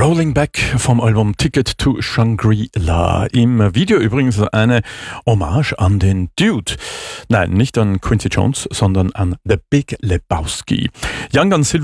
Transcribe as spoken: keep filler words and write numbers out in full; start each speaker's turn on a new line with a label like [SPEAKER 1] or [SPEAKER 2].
[SPEAKER 1] Rolling Back vom Album Ticket to Shangri-La. Im Video übrigens eine Hommage an den Dude. Nein, nicht an Quincy Jones, sondern an The Big Lebowski. Young Guns